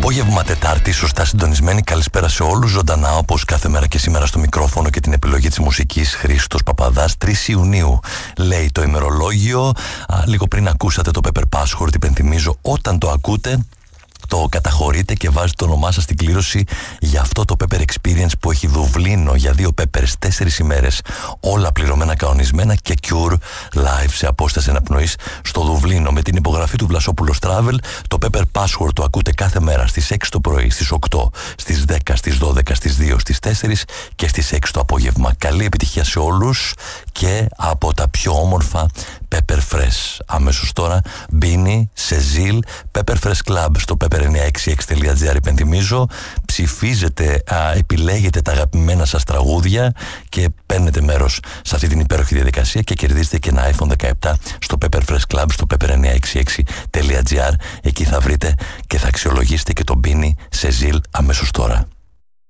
Απόγευμα Τετάρτη, σωστά συντονισμένη. Καλησπέρα σε όλους. Ζωντανά όπως κάθε μέρα και σήμερα στο μικρόφωνο και την επιλογή της μουσικής, Χρήστος Παπαδάς. 3 Ιουνίου λέει το ημερολόγιο. Λίγο πριν ακούσατε το Pepper Password, υπενθυμίζω, όταν το ακούτε το καταχωρείτε και βάζετε το όνομά σας στην κλήρωση για αυτό το Pepper Experience που έχει Δουβλίνο για 2 Peppers, 4 ημέρες, όλα πληρωμένα, κανονισμένα και Cure live σε απόσταση αναπνοής στο Δουβλίνο με την υπογραφή του Βλασόπουλος Travel. Το Pepper Password το ακούτε κάθε μέρα στις 6 το πρωί, στις 8, στις 10, στις 12, στις 2, στις 4 και στις 6 το απόγευμα. Καλή επιτυχία σε όλους και από τα πιο όμορφα Pepper Fresh. Αμέσως τώρα Μπίνι, Σεζίλ, Pepper Fresh Club στο pepper966.gr. Υπενθυμίζω, ψηφίζετε, επιλέγετε τα αγαπημένα σας τραγούδια και παίρνετε μέρος σε αυτή την υπέροχη διαδικασία και κερδίζετε και ένα iPhone 17 στο Pepper Fresh Club στο pepper966.gr. Εκεί θα βρείτε και θα αξιολογήσετε και τον Μπίνι, Σεζίλ αμέσως τώρα.